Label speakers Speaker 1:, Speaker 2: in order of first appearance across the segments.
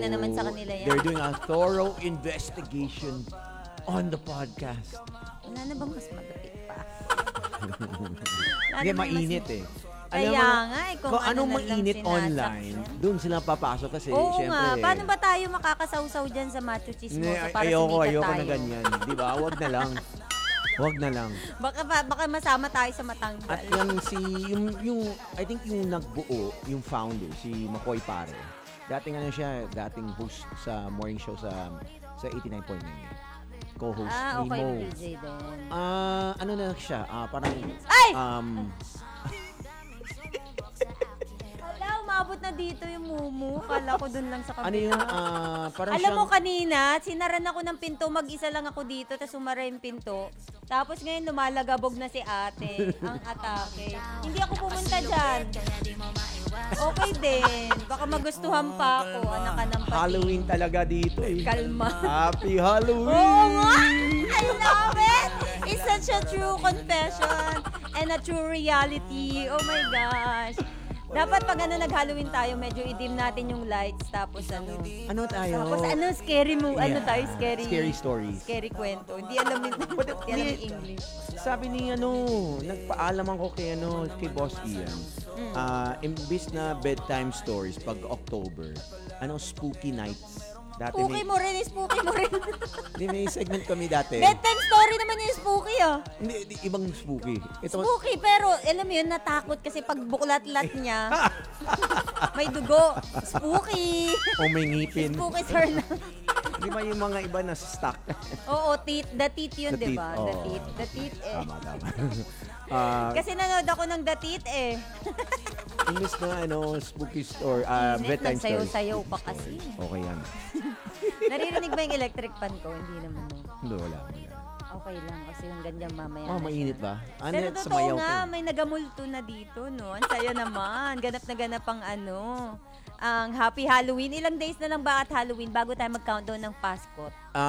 Speaker 1: na naman sa kanila yan.
Speaker 2: They're doing a thorough investigation on the podcast.
Speaker 1: Wala na bang mas malapit pa?
Speaker 2: Hindi, mainit eh.
Speaker 1: Kaya nga eh,
Speaker 2: kung anong mainit online, doon sila papasok kasi
Speaker 1: oo
Speaker 2: syempre.
Speaker 1: nga, paano ba tayo makakasawsaw dyan sa macho chismoso para
Speaker 2: ayoko
Speaker 1: sumikat tayo?
Speaker 2: na ganyan. Di ba? Wag na lang. Wag na lang.
Speaker 1: Baka masama tayo sa matanggal.
Speaker 2: At yan I think yung nagbuo, yung founder, si McCoy Pare. Dating dating host sa morning show sa 89.9. Co-host ni
Speaker 1: okay,
Speaker 2: Mo.
Speaker 1: DJ din.
Speaker 2: Ano na siya? Parang
Speaker 1: Ay! Umabot na dito yung mumu. Kala ko dun lang sa kabila.
Speaker 2: Ano yung, parang
Speaker 1: alam mo kanina, sinaran ako ng pinto, mag-isa lang ako dito, tapos sumara yung pinto. Tapos ngayon lumalagabog na si ate, ang atake. Hindi ako pumunta dyan. Okay din. Baka magustuhan pa ako, anak ka ng pati.
Speaker 2: Halloween talaga dito eh.
Speaker 1: Kalma.
Speaker 2: Happy Halloween!
Speaker 1: Oo nga! I love it! It's such a true confession and a true reality. Oh my gosh. Dapat pag nag-Halloween tayo, medyo i-dim natin yung lights, tapos
Speaker 2: Ano tayo?
Speaker 1: Tapos scary mo, scary.
Speaker 2: Scary stories.
Speaker 1: Scary kwento. Hindi alam yung English.
Speaker 2: Sabi ni nagpaalam ako kay Boss Ian. Imbis na bedtime stories pag October, spooky nights. Dati
Speaker 1: spooky mo rin.
Speaker 2: Hindi, may segment kami dati.
Speaker 1: Bedtime story naman yung spooky,
Speaker 2: Hindi, ibang spooky.
Speaker 1: Spooky, pero alam mo yun, natakot kasi pag buklat-lat niya, may dugo. Spooky.
Speaker 2: O may ngipin.
Speaker 1: Spooky, sir na.
Speaker 2: Di ba yung mga iba na stuck?
Speaker 1: Oo, the teeth yun, di ba? The teeth eh.
Speaker 2: Tama.
Speaker 1: Kasi nanood ako ng the teeth eh.
Speaker 2: Imbis na spooky story, bedtime stories.
Speaker 1: Sayo-sayo pa kasi.
Speaker 2: Okay yan.
Speaker 1: Naririnig ba yung electric fan ko? Hindi naman.
Speaker 2: Hindi, wala.
Speaker 1: Okay lang kasi yung ganyan mamaya.
Speaker 2: Mainit ba?
Speaker 1: Pero totoo nga, may nagamulto na dito, no? Ang saya naman. Ganap na ganap ang ang Happy Halloween. Ilang days na lang ba at Halloween bago tayo mag-countdown ng Pasko?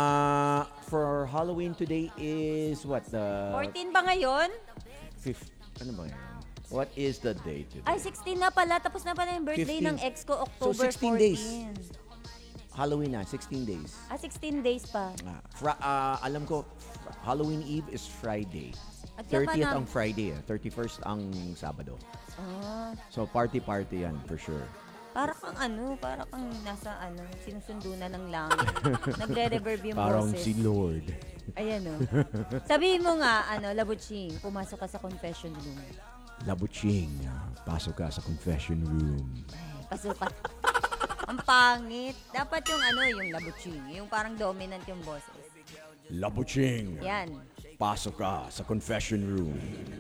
Speaker 2: For Halloween today is what?
Speaker 1: 14 ba ngayon?
Speaker 2: 5th. Ano ba yan? What is the date today?
Speaker 1: Ay, 16 na pala. Tapos na pala yung birthday
Speaker 2: 15.
Speaker 1: ng ex ko, October
Speaker 2: 16
Speaker 1: 14.
Speaker 2: days. Halloween na, 16 days.
Speaker 1: 16 days pa.
Speaker 2: Alam ko, Halloween Eve is Friday.
Speaker 1: At
Speaker 2: 30th ang Friday, 31st ang Sabado. So party yan for sure.
Speaker 1: Para kang nasa sinusundo na ng langit. Nagre-reverb yung
Speaker 2: Parang
Speaker 1: boses.
Speaker 2: si Lord.
Speaker 1: Ayan sabihin mo nga, Labuching, pumasok ka sa confession room.
Speaker 2: Labuching, pasok ka sa confession room.
Speaker 1: Pasok ka. Ang pangit. Dapat yung Labuching. Yung parang dominant yung boses.
Speaker 2: Labuching.
Speaker 1: Yan.
Speaker 2: Pasok ka sa confession room.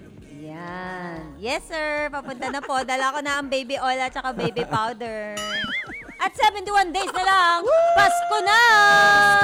Speaker 1: Yan. Yes, sir. Papunta na po. Dala ko na ang baby oil at saka baby powder. At 71 days na lang, Pasko na!